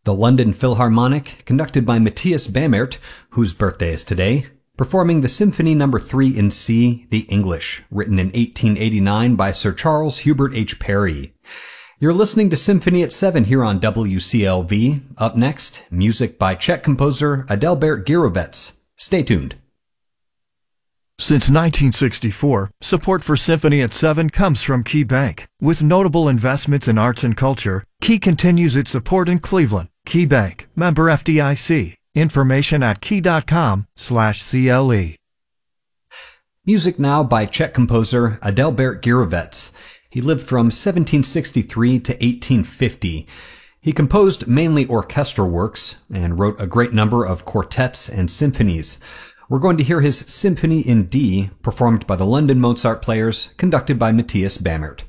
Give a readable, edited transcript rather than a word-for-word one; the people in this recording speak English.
The London Philharmonic, conducted by Matthias Bamert, whose birthday is today, performing the Symphony No. 3 in C, the English, written in 1889 by Sir Charles Hubert H. Parry. You're listening to Symphony at 7 here on WCLV. Up next, music by Czech composer Adalbert Gyrowetz. Stay tuned. Since 1964, support for Symphony at 7 comes from Key Bank. With notable investments in arts and culture, Key continues its support in Cleveland. Key Bank, member FDIC. Information at key.com/CLE. Music now by Czech composer Adalbert Gyrowetz. He lived from 1763 to 1850. He composed mainly orchestral works and wrote a great number of quartets and symphonies. We're going to hear his Symphony in D, performed by the London Mozart Players, conducted by Matthias Bamert.